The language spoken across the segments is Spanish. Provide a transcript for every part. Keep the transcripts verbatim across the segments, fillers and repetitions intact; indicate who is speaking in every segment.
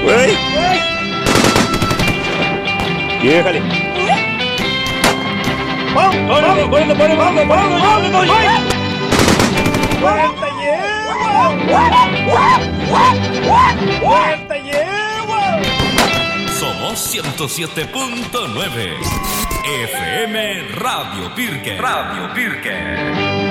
Speaker 1: ¡Ey! ¡Déjale! ¡Vamos! ¡Vamos! ¡Vamos! ¡Vamos! ¡Vamos! ¡Vamos! ¡Vamos! ¡Cuarenta yegua! ¡Cuarenta yegua!
Speaker 2: Somos ciento siete punto nueve F M Radio Pirque. Radio Pirque.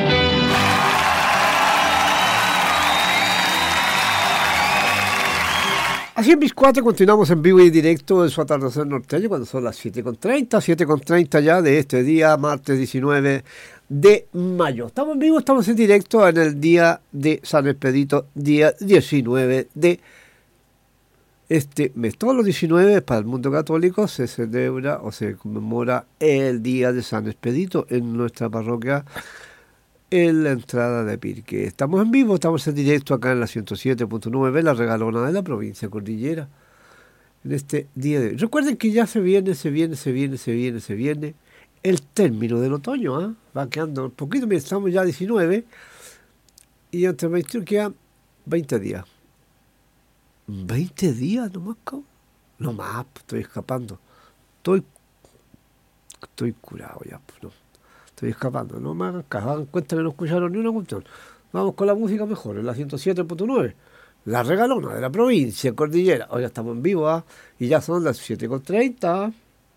Speaker 3: Así en mis cuatro continuamos en vivo y directo en su atardecer norteño cuando son las siete con treinta, siete con treinta ya de este día, martes diecinueve de mayo. Estamos en vivo, estamos en directo en el día de San Expedito, día diecinueve de este mes. Todos los diecinueve para el mundo católico se celebra o se conmemora el día de San Expedito en nuestra parroquia en la entrada de Pirque. Estamos en vivo, estamos en directo acá en la ciento siete punto nueve, la regalona de la provincia Cordillera, en este día de hoy. Recuerden que ya se viene, se viene, se viene, se viene, se viene el término del otoño, ¿eh? Va quedando un poquito, mira, estamos ya a diecinueve y entre veintiuno quedan veinte días. ¿veinte días nomás, cabrón? No más, estoy escapando. Estoy, estoy curado ya, pues no. Estoy escapando, no me hagan caso, hagan cuenta que no escucharon ni una cuestión. Vamos con la música mejor, en la ciento siete punto nueve, la regalona de la provincia Cordillera. Hoy ya estamos en vivo, ¿eh? Y ya son las siete con treinta.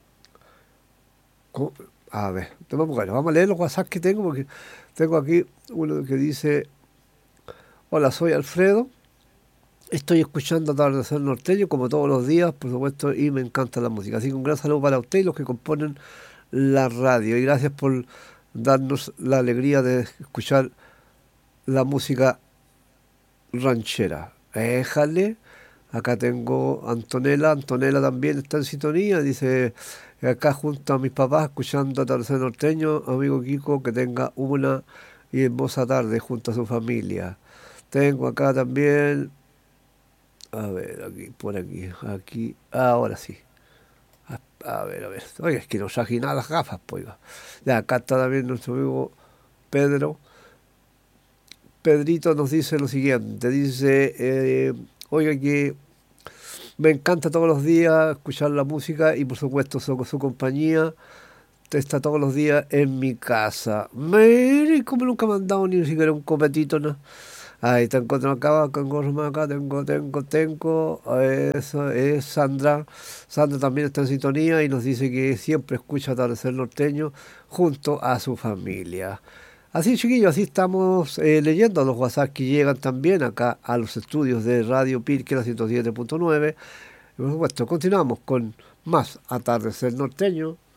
Speaker 3: A ver, bueno, vamos a leer los WhatsApp que tengo, porque tengo aquí uno que dice: hola, soy Alfredo, estoy escuchando Atardecer Norteño como todos los días, por supuesto, y me encanta la música. Así que un gran saludo para usted y los que componen la radio, y gracias por darnos la alegría de escuchar la música ranchera. Éjale, acá tengo Antonella, Antonella también está en sintonía, dice acá junto a mis papás escuchando Atardecer Norteño, amigo Kiko, que tenga una y hermosa tarde junto a su familia. Tengo acá también, a ver, aquí, por aquí, aquí, ahora sí. A ver, a ver. Oye, es que no traje nada las gafas, pues. Ya, acá está también nuestro amigo Pedro. Pedrito nos dice lo siguiente. Dice, eh, oiga, que me encanta todos los días escuchar la música y por supuesto su, su compañía está todos los días en mi casa. Mire, como nunca me han dado ni siquiera un copetito, ¿no? Ahí te encuentro acá, tengo acá, tengo, tengo, tengo, eso es Sandra. Sandra también está en sintonía y nos dice que siempre escucha Atardecer Norteño junto a su familia. Así, chiquillos, así estamos eh, leyendo los WhatsApp que llegan también acá a los estudios de Radio Pirque, la ciento siete punto nueve. Y por supuesto, continuamos con más Atardecer Norteño